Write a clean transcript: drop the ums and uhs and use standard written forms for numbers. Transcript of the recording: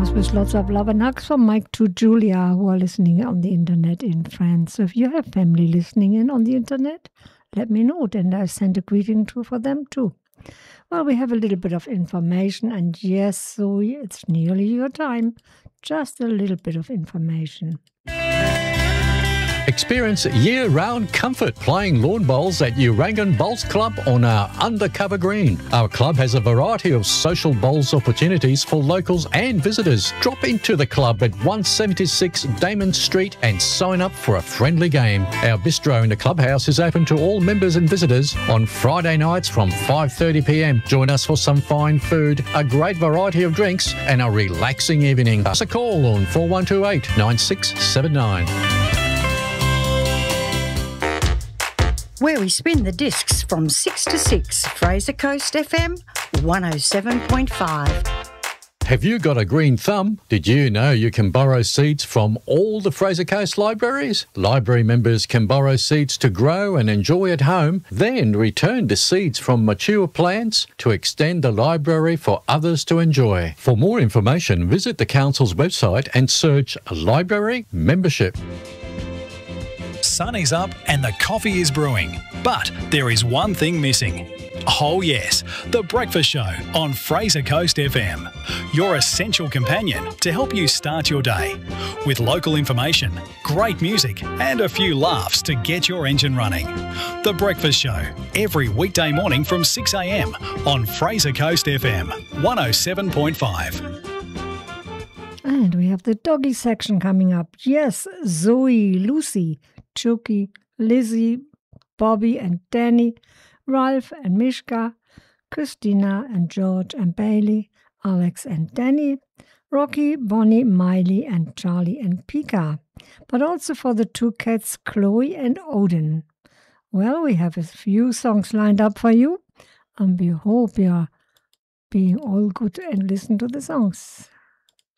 songs with lots of love and hugs from Mike to Julia, who are listening on the internet in France. So if you have family listening in on the internet, let me know, and I send a greeting for them too. Well, we have a little bit of information, and yes, Zoe, it's nearly your time. Just a little bit of information. Experience year-round comfort playing lawn bowls at Urangan Bowls Club on our undercover green. Our club has a variety of social bowls opportunities for locals and visitors. Drop into the club at 176 Damon Street and sign up for a friendly game. Our bistro in the clubhouse is open to all members and visitors on Friday nights from 5:30 p.m. Join us for some fine food, a great variety of drinks and a relaxing evening. Give us a call on 4128 9679. Where we spin the discs from 6 to 6, Fraser Coast FM 107.5. Have you got a green thumb? Did you know you can borrow seeds from all the Fraser Coast libraries? Library members can borrow seeds to grow and enjoy at home, then return the seeds from mature plants to extend the library for others to enjoy. For more information, visit the Council's website and search Library Membership. Sun is up and the coffee is brewing, but there is one thing missing. Oh yes, The Breakfast Show on Fraser Coast FM, your essential companion to help you start your day with local information, great music and a few laughs to get your engine running. The Breakfast Show, every weekday morning from 6 a.m. on Fraser Coast FM 107.5. And we have the doggy section coming up. Yes, Zoe, Lucy, Chucky, Lizzie, Bobby and Danny, Ralph and Mishka, Christina and George and Bailey, Alex and Danny, Rocky, Bonnie, Miley and Charlie and Pika. But also for the two cats, Chloe and Odin. Well, we have a few songs lined up for you, and we hope you are being all good and listen to the songs.